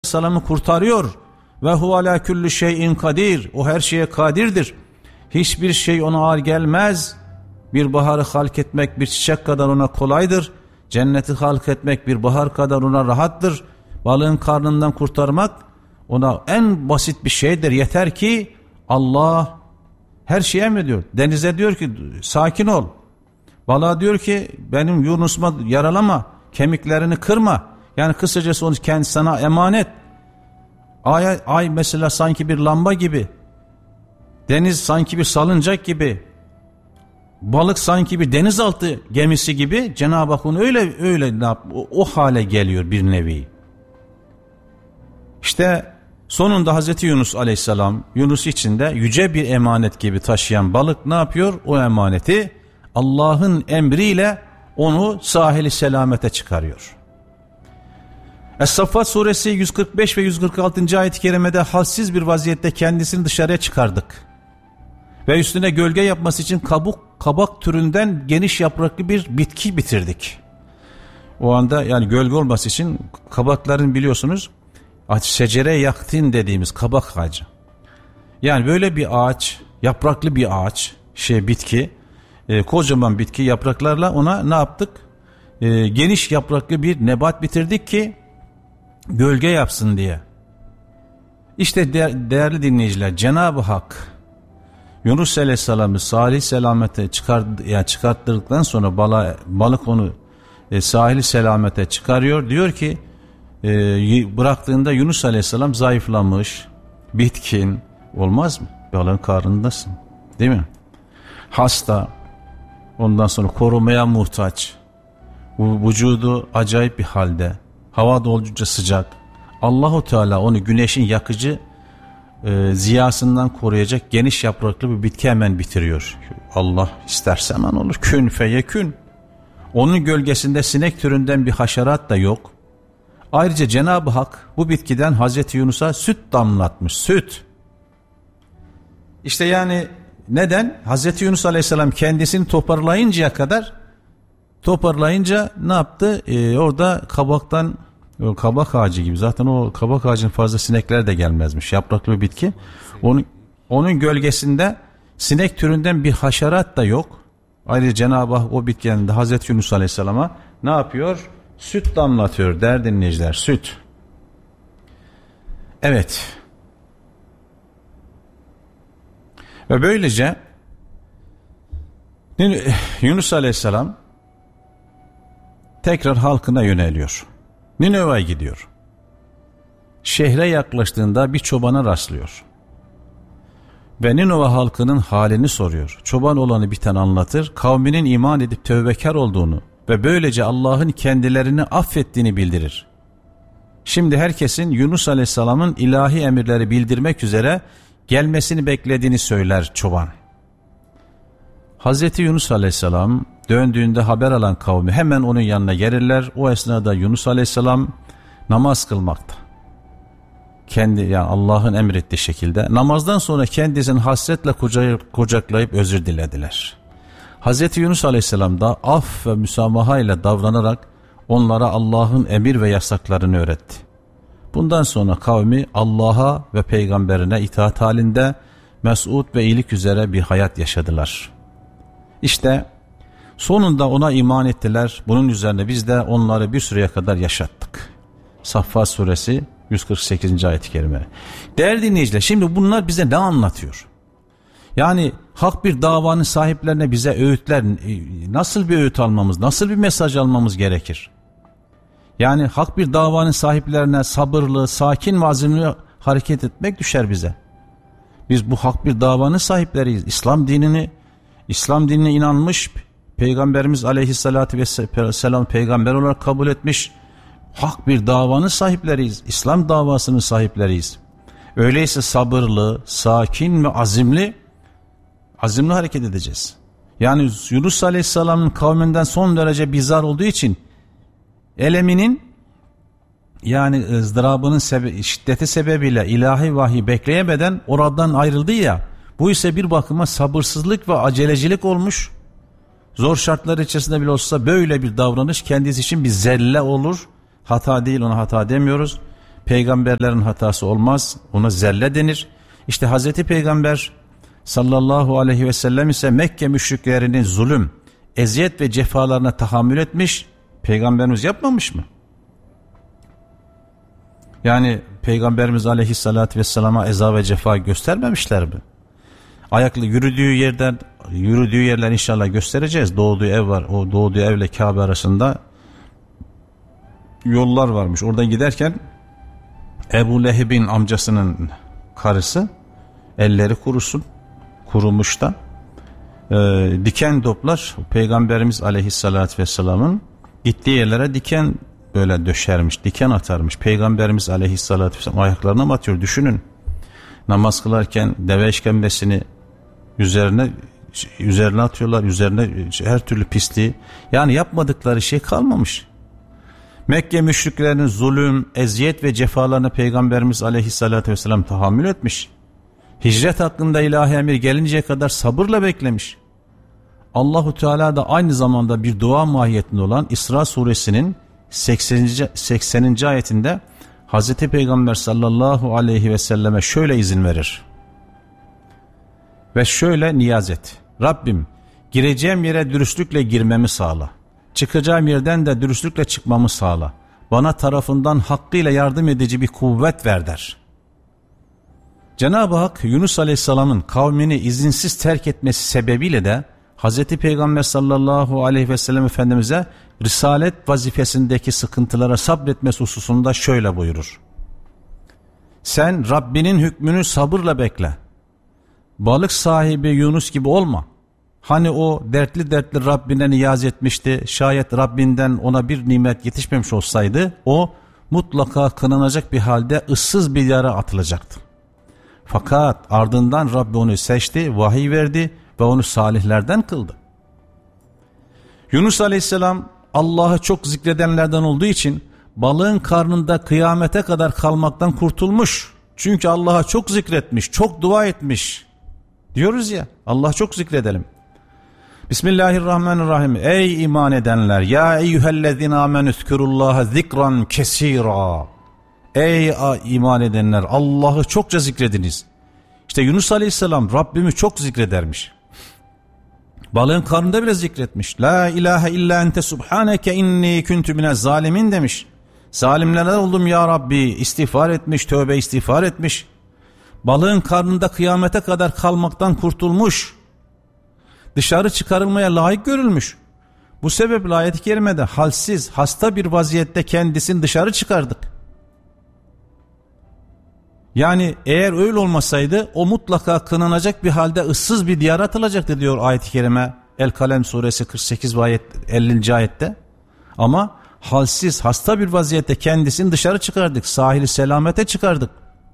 Aleyhisselam'ı kurtarıyor. Ve huve alâ kulli şeyin kadir. O her şeye kadirdir. Hiçbir şey ona ağır gelmez. Bir baharı halk etmek bir çiçek kadar ona kolaydır. Cenneti halk etmek bir bahar kadar ona rahattır. Balığın karnından kurtarmak ona en basit bir şeydir. Yeter ki Allah her şeye emrediyor. Denize diyor ki sakin ol. Balığa diyor ki benim Yunus'uma yaralama. Kemiklerini kırma. Yani kısacası onu kendi sana emanet. Ay mesela sanki bir lamba gibi. Deniz sanki bir salıncak gibi. Balık sanki bir denizaltı gemisi gibi. Cenab-ı Hak onu öyle o hale geliyor bir nevi. İşte sonunda Hazreti Yunus Aleyhisselam, Yunus içinde yüce bir emanet gibi taşıyan balık ne yapıyor? O emaneti Allah'ın emriyle onu sahili selamete çıkarıyor. Es-Saffat suresi 145 ve 146. ayet-i kerimede halsiz bir vaziyette kendisini dışarıya çıkardık. Ve üstüne gölge yapması için kabak türünden geniş yapraklı bir bitki bitirdik. O anda yani gölge olması için kabakların biliyorsunuz secere yaktin dediğimiz kabak ağacı. Yani böyle bir ağaç, yapraklı bir ağaç, bitki, kocaman bitki yapraklarla ona ne yaptık? Geniş yapraklı bir nebat bitirdik ki gölge yapsın diye. İşte değerli dinleyiciler, Cenab-ı Hak Yunus Aleyhisselam'ı sahili selamete çıkarttırdıktan sonra balık onu sahili selamete çıkarıyor. Diyor ki bıraktığında Yunus Aleyhisselam zayıflamış, bitkin, olmaz mı? Balığın karnındasın, değil mi? Hasta, ondan sonra korumaya muhtaç, vücudu acayip bir halde, hava da oldukça sıcak. Allahu Teala onu güneşin yakıcı ziyasından koruyacak geniş yapraklı bir bitki hemen bitiriyor. Allah isterse hemen olur. Kün feyekün. Onun gölgesinde sinek türünden bir haşerat da yok. Ayrıca Cenab-ı Hak bu bitkiden Hazreti Yunus'a süt damlatmış. Süt. İşte yani neden? Hazreti Yunus Aleyhisselam kendisini toparlayınca ne yaptı? Orada kabak ağacı gibi. Zaten o kabak ağacının fazla sinekler de gelmezmiş. Yapraklı bir bitki. Onun gölgesinde sinek türünden bir haşerat da yok. Ayrıca Cenab-ı Hak o bitkinin de Hazreti Yunus Aleyhisselam'a ne yapıyor? Süt damlatıyor değerli dinleyiciler. Süt. Evet. Ve böylece Yunus Aleyhisselam tekrar halkına yöneliyor. Nineve'ye gidiyor. Şehre yaklaştığında bir çobana rastlıyor. Ve Nineve halkının halini soruyor. Çoban olanı biten anlatır. Kavminin iman edip tövbekar olduğunu ve böylece Allah'ın kendilerini affettiğini bildirir. Şimdi herkesin Yunus Aleyhisselam'ın ilahi emirleri bildirmek üzere gelmesini beklediğini söyler çoban. Hazreti Yunus Aleyhisselam döndüğünde haber alan kavmi hemen onun yanına gelirler. O esnada Yunus Aleyhisselam namaz kılmakta. Yani Allah'ın emrettiği şekilde. Namazdan sonra kendisini hasretle kucaklayıp özür dilediler. Hazreti Yunus Aleyhisselam da af ve müsamaha ile davranarak onlara Allah'ın emir ve yasaklarını öğretti. Bundan sonra kavmi Allah'a ve peygamberine itaat halinde mes'ud ve iyilik üzere bir hayat yaşadılar. İşte sonunda ona iman ettiler. Bunun üzerine biz de onları bir süreye kadar yaşattık. Saffat suresi 148. ayet-i kerime. Değerli dinleyiciler, şimdi bunlar bize ne anlatıyor? Yani hak bir davanın sahiplerine bize öğütler, nasıl bir öğüt almamız, nasıl bir mesaj almamız gerekir? Yani hak bir davanın sahiplerine sabırlı, sakin ve azimli hareket etmek düşer bize. Biz bu hak bir davanın sahipleriyiz. İslam dinine inanmış, Peygamberimiz Aleyhisselatü Vesselam peygamber olarak kabul etmiş, hak bir davanın sahipleriyiz. İslam davasının sahipleriyiz. Öyleyse sabırlı, sakin ve azimli hareket edeceğiz. Yani Yunus Aleyhisselam'ın kavminden son derece bizar olduğu için eleminin yani ızdırabının şiddeti sebebiyle ilahi vahiy bekleyemeden oradan ayrıldı ya, bu ise bir bakıma sabırsızlık ve acelecilik olmuş. Zor şartlar içerisinde bile olsa böyle bir davranış kendisi için bir zelle olur. Hata değil, ona hata demiyoruz. Peygamberlerin hatası olmaz. Ona zelle denir. İşte Hazreti Peygamber sallallahu aleyhi ve sellem ise Mekke müşriklerinin zulüm, eziyet ve cefalarına tahammül etmiş. Peygamberimiz yapmamış mı? Yani Peygamberimiz aleyhissalatü vesselama eza ve cefa göstermemişler mi? Ayaklı yürüdüğü yerler inşallah göstereceğiz. Doğduğu ev var. O doğduğu evle Kabe arasında yollar varmış. Oradan giderken Ebu Leheb'in amcasının karısı, elleri kurumuş da diken toplar. Peygamberimiz aleyhissalatü vesselamın gittiği yerlere diken böyle döşermiş, diken atarmış. Peygamberimiz aleyhissalatü vesselam ayaklarına mı atıyor? Düşünün. Namaz kılarken deve işkembesini üzerine atıyorlar. Üzerine her türlü pisliği. Yani yapmadıkları şey kalmamış. Mekke müşriklerinin zulüm, eziyet ve cefalarına Peygamberimiz aleyhissalatü vesselam tahammül etmiş. Hicret hakkında ilahi emir gelinceye kadar sabırla beklemiş. Allahu Teala da aynı zamanda bir dua mahiyetinde olan İsra suresinin 80. ayetinde Hazreti Peygamber sallallahu aleyhi ve selleme şöyle izin verir. Ve şöyle niyaz et. Rabbim, gireceğim yere dürüstlükle girmemi sağla. Çıkacağım yerden de dürüstlükle çıkmamı sağla. Bana tarafından hakkıyla yardım edici bir kuvvet ver der. Cenab-ı Hak Yunus Aleyhisselam'ın kavmini izinsiz terk etmesi sebebiyle de Hazreti Peygamber sallallahu aleyhi ve sellem Efendimiz'e risalet vazifesindeki sıkıntılara sabretmesi hususunda şöyle buyurur. Sen Rabbinin hükmünü sabırla bekle. Balık sahibi Yunus gibi olma. Hani o dertli Rabbine niyaz etmişti. Şayet Rabbinden ona bir nimet yetişmemiş olsaydı o mutlaka kınanacak bir halde ıssız bir yere atılacaktı. Fakat ardından Rabbi onu seçti, vahiy verdi ve onu salihlerden kıldı. Yunus Aleyhisselam Allah'ı çok zikredenlerden olduğu için balığın karnında kıyamete kadar kalmaktan kurtulmuş. Çünkü Allah'a çok zikretmiş, çok dua etmiş. Diyoruz ya, Allah'ı çok zikredelim. Bismillahirrahmanirrahim. Ey iman edenler, ya eyyühellezine amenüzkurullaha zikran kesira. Ey iman edenler, Allah'ı çokça zikrediniz. İşte Yunus Aleyhisselam Rabbimi çok zikredermiş. Balığın karnında bile zikretmiş. La ilahe illa ente subhaneke inni kuntu minez zalimin demiş. Zalimlerden oldum ya Rabbi. İstiğfar etmiş, tövbe istiğfar etmiş. Balığın karnında kıyamete kadar kalmaktan kurtulmuş. Dışarı çıkarılmaya layık görülmüş. Bu sebeple ayet-i kerimede halsiz, hasta bir vaziyette kendisini dışarı çıkardık. Yani eğer öyle olmasaydı o mutlaka kınanacak bir halde ıssız bir diyara atılacaktı diyor ayet-i kerime El-Kalem suresi 48 ve 50. ayette. Ama halsiz, hasta bir vaziyette kendisini dışarı çıkardık. Sahili selamete çıkardık.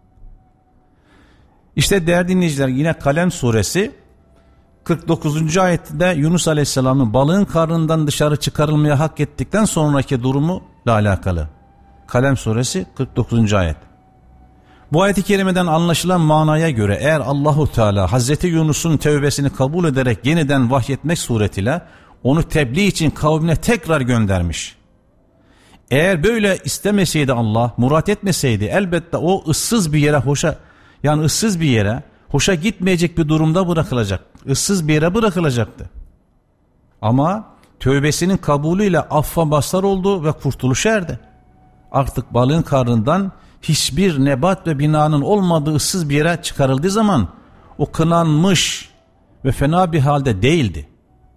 İşte değerli dinleyiciler, yine Kalem suresi 49. ayette Yunus Aleyhisselam'ın balığın karnından dışarı çıkarılmaya hak ettikten sonraki durumuyla alakalı. Kalem suresi 49. ayet. Bu ayet-i kerimeden anlaşılan manaya göre eğer Allahu Teala Hazreti Yunus'un tevbesini kabul ederek yeniden vahyetmek suretiyle onu tebliğ için kavmine tekrar göndermiş. Eğer böyle istemeseydi Allah, murat etmeseydi elbette o ıssız bir yere hoşa gitmeyecek bir durumda bırakılacak. Issız bir yere bırakılacaktı. Ama tövbesinin kabulüyle affa mazhar oldu ve kurtuluşa erdi. Artık balığın karnından hiçbir nebat ve binanın olmadığı ıssız bir yere çıkarıldığı zaman o kınanmış ve fena bir halde değildi.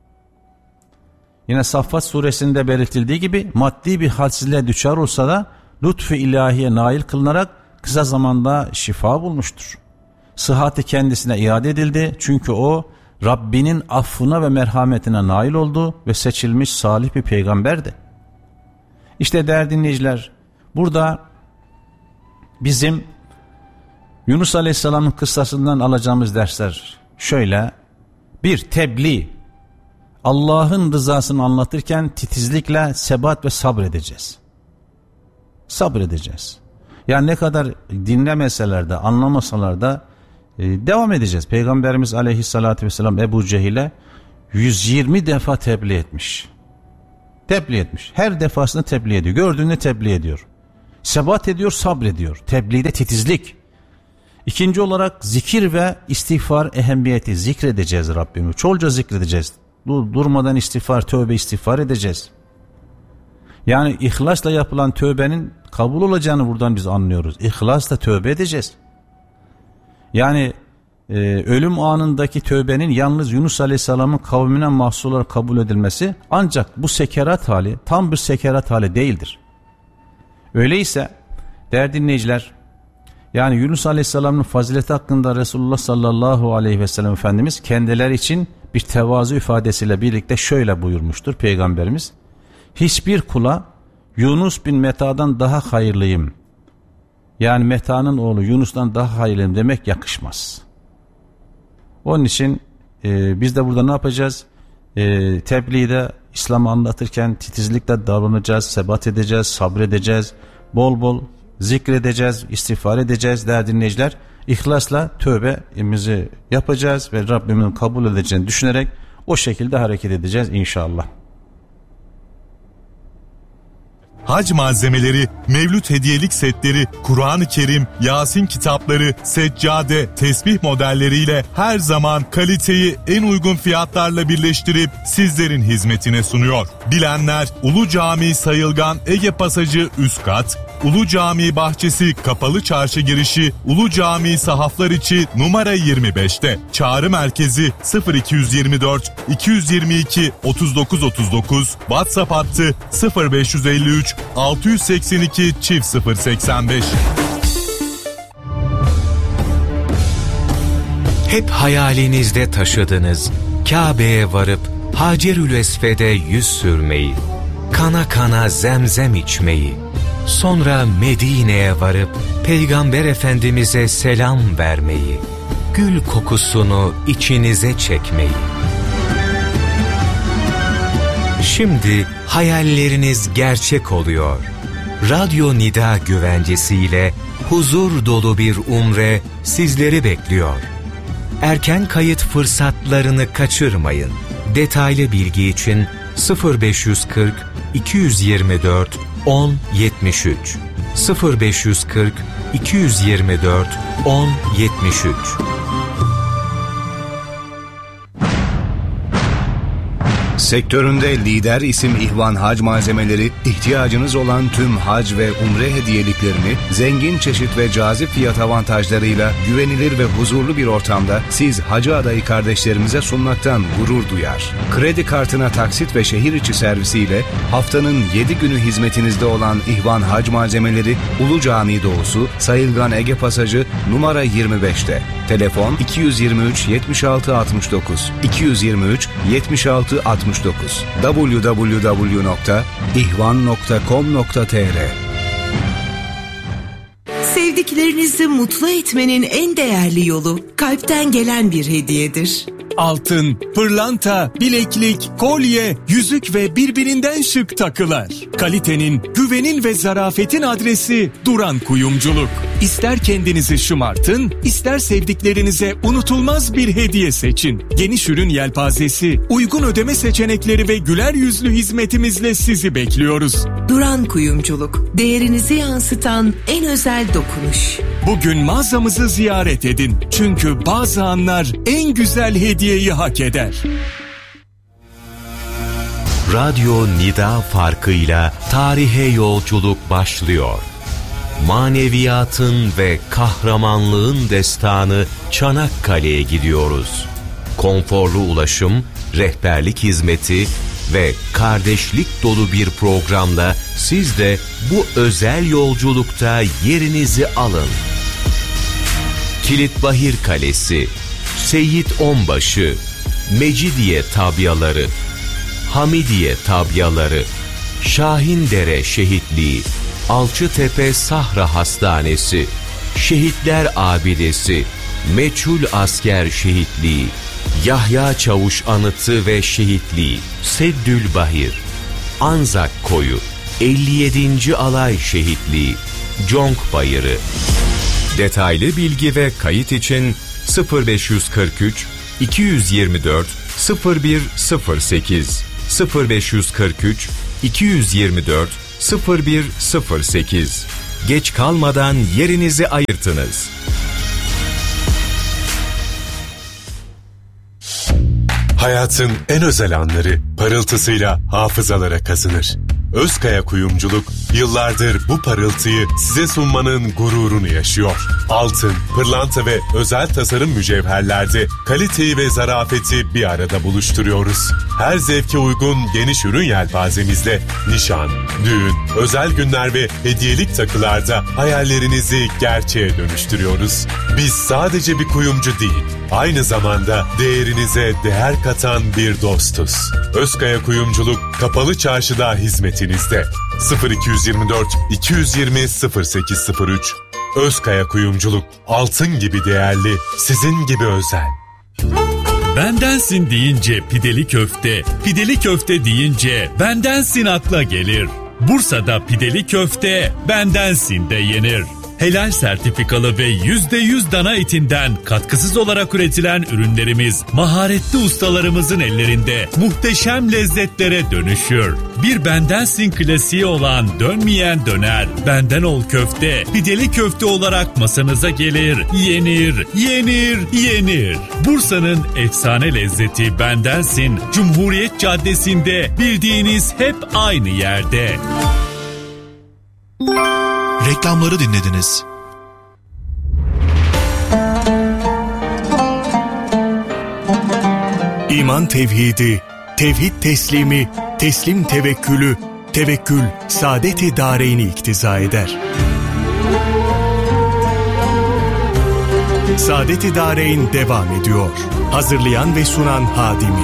Yine Saffat suresinde belirtildiği gibi maddi bir halsizliğe düçar olsa da lütfu ilahiye nail kılınarak kısa zamanda şifa bulmuştur. Sıhhati kendisine iade edildi çünkü o Rabbinin affına ve merhametine nail oldu ve seçilmiş salih bir peygamberdi. İşte değerli dinleyiciler, burada bizim Yunus Aleyhisselam'ın kıssasından alacağımız dersler şöyle: bir, tebliğ. Allah'ın rızasını anlatırken titizlikle sebat ve sabredeceğiz. Sabredeceğiz. Yani ne kadar dinlemeseler de anlamasalar da devam edeceğiz. Peygamberimiz Aleyhisselatü Vesselam Ebu Cehil'e 120 defa tebliğ etmiş. Tebliğ etmiş. Her defasında tebliğ ediyor. Gördüğünde tebliğ ediyor. sebat ediyor, sabrediyor. Tebliğde titizlik. İkinci olarak zikir ve istiğfar ehemmiyeti. Zikredeceğiz Rabbimi. Çolca zikredeceğiz. Durmadan istiğfar, tövbe istiğfar edeceğiz. Yani ihlasla yapılan tövbenin kabul olacağını buradan biz anlıyoruz. İhlasla tövbe edeceğiz. Yani ölüm anındaki tövbenin yalnız Yunus Aleyhisselam'ın kavmine mahsus olarak kabul edilmesi, ancak bu sekerat hali tam bir sekerat hali değildir. Öyleyse değerli dinleyiciler, yani Yunus Aleyhisselam'ın fazileti hakkında Resulullah sallallahu aleyhi ve sellem Efendimiz kendileri için bir tevazu ifadesiyle birlikte şöyle buyurmuştur Peygamberimiz: hiçbir kula Yunus bin Meta'dan daha hayırlıyım, yani Meta'nın oğlu Yunus'tan daha hayırlıyım demek yakışmaz. Onun için biz de burada ne yapacağız? Tebliğde, İslam'ı anlatırken titizlikle davranacağız, sebat edeceğiz, sabredeceğiz, bol bol zikredeceğiz, istiğfar edeceğiz değerli dinleyiciler. İhlasla tövbemizi yapacağız ve Rabbimin kabul edeceğini düşünerek o şekilde hareket edeceğiz inşallah. Hac malzemeleri, mevlüt hediyelik setleri, Kur'an-ı Kerim, Yasin kitapları, seccade, tesbih modelleriyle her zaman kaliteyi en uygun fiyatlarla birleştirip sizlerin hizmetine sunuyor. Bilenler Ulu Cami Sayılgan Ege Pasajı üst kat, Ulu Cami bahçesi kapalı çarşı girişi Ulu Cami sahaflar içi numara 25'te. Çağrı merkezi 0224 222 3939, WhatsApp hattı 0553 682 085. Hep hayalinizde taşıdınız Kabe'ye varıp Hacerül Esved'e yüz sürmeyi, kana kana zemzem içmeyi, sonra Medine'ye varıp Peygamber Efendimiz'e selam vermeyi, gül kokusunu içinize çekmeyi. Şimdi hayalleriniz gerçek oluyor. Radyo Nida güvencesiyle huzur dolu bir umre sizleri bekliyor. Erken kayıt fırsatlarını kaçırmayın. Detaylı bilgi için 0540 224 1073 0540 224 1073. Sektöründe lider isim İhvan Hac Malzemeleri, ihtiyacınız olan tüm hac ve umre hediyeliklerini zengin çeşit ve cazip fiyat avantajlarıyla güvenilir ve huzurlu bir ortamda siz hacı adayı kardeşlerimize sunmaktan gurur duyar. Kredi kartına taksit ve şehir içi servisiyle haftanın 7 günü hizmetinizde olan İhvan Hac Malzemeleri, Ulu Cami doğusu, Sayılgan Ege Pasajı numara 25'te. Telefon 223 76 69 223 76 69 www.ihvan.com.tr. Sevdiklerinizi mutlu etmenin en değerli yolu kalpten gelen bir hediyedir. Altın, pırlanta, bileklik, kolye, yüzük ve birbirinden şık takılar. Kalitenin, güvenin ve zarafetin adresi Duran Kuyumculuk. İster kendinizi şımartın, ister sevdiklerinize unutulmaz bir hediye seçin. Geniş ürün yelpazesi, uygun ödeme seçenekleri ve güler yüzlü hizmetimizle sizi bekliyoruz. Duran Kuyumculuk, değerinizi yansıtan en özel dokunuş. Bugün mağazamızı ziyaret edin. Çünkü bazı anlar en güzel hediyeyi hak eder. Radyo Nida farkıyla tarihe yolculuk başlıyor. Maneviyatın ve kahramanlığın destanı Çanakkale'ye gidiyoruz. Konforlu ulaşım, rehberlik hizmeti ve kardeşlik dolu bir programla siz de bu özel yolculukta yerinizi alın. Kilitbahir Kalesi, Seyit Onbaşı, Mecidiye Tabyaları, Hamidiye Tabyaları, Şahindere Şehitliği, Alçıtepe Sahra Hastanesi, Şehitler Abidesi, Meçhul Asker Şehitliği, Yahya Çavuş Anıtı ve Şehitliği, Seddülbahir, Anzak Koyu, 57. Alay Şehitliği, Conk Bayırı. Detaylı bilgi ve kayıt için 0543 224 0108 0543 224 0108 Geç kalmadan yerinizi ayırtınız. Hayatın en özel anları parıltısıyla hafızalara kazınır. Özkaya Kuyumculuk yıllardır bu parıltıyı size sunmanın gururunu yaşıyor. Altın, pırlanta ve özel tasarım mücevherlerde kaliteyi ve zarafeti bir arada buluşturuyoruz. Her zevke uygun geniş ürün yelpazemizle nişan, düğün, özel günler ve hediyelik takılarda hayallerinizi gerçeğe dönüştürüyoruz. Biz sadece bir kuyumcu değil, aynı zamanda değerinize değer katan bir dostuz. Özkaya Kuyumculuk Kapalı Çarşı'da hizmetinizde. 0224 220 0803. Özkaya Kuyumculuk, altın gibi değerli, sizin gibi özel. Bendensin deyince pideli köfte, pideli köfte deyince bendensin akla gelir. Bursa'da pideli köfte bendensin de yenir. Helal sertifikalı ve %100 dana etinden katkısız olarak üretilen ürünlerimiz maharetli ustalarımızın ellerinde muhteşem lezzetlere dönüşür. Bir bendensin klasiği olan dönmeyen döner, benden ol köfte, pideli köfte olarak masanıza gelir, yenir, yenir, yenir. Bursa'nın efsane lezzeti bendensin, Cumhuriyet Caddesi'nde, bildiğiniz hep aynı yerde. Reklamları dinlediniz. İman tevhidi, tevhid teslimi, teslim tevekkülü, tevekkül saadet-i dâreyni iktiza eder. Saadet-i Dâreyn devam ediyor. Hazırlayan ve sunan Hadimi.